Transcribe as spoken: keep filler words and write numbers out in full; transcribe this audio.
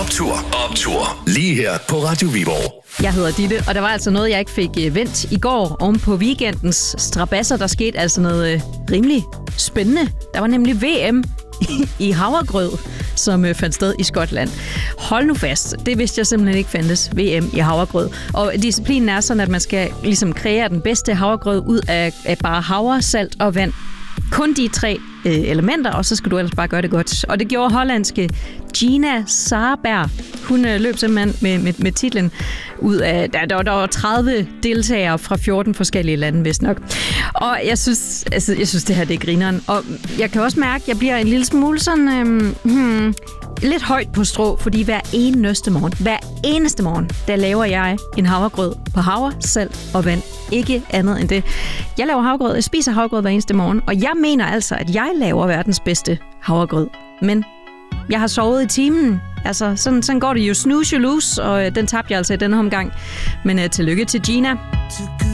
Optur, optur. Lige her på Radio Viborg. Jeg hedder Ditte, og der var altså noget, jeg ikke fik vendt i går oven på weekendens strabasser. Der skete altså noget øh, rimelig spændende. Der var nemlig V M i havregrød, som øh, fandt sted i Skotland. Hold nu fast, det vidste jeg simpelthen ikke fandtes, V M i havregrød. Og disciplinen er sådan, at man skal ligesom kreere den bedste havregrød ud af, af bare havre, salt og vand. Kun de tre øh, elementer, og så skal du ellers bare gøre det godt. Og det gjorde hollandske Gina Saarberg. Hun øh, løb simpelthen med, med, med titlen ud af... Der, der, der var tredive deltagere fra fjorten forskellige lande, vist nok. Og jeg synes, altså, jeg synes det her det er grineren. Og jeg kan også mærke, at jeg bliver en lille smule sådan... Øh, hmm, lidt højt på strå, fordi hver eneste morgen, hver eneste morgen, der laver jeg en havregrød på havre, salt og vand. Ikke andet end det. Jeg laver havregrød, jeg spiser havregrød hver eneste morgen, og jeg mener altså, at jeg laver verdens bedste havregrød. Men jeg har sovet i timen. Altså, sådan, sådan går det jo snooze you lose, og øh, den tabte jeg altså i denne omgang. Men øh, tillykke til Gina.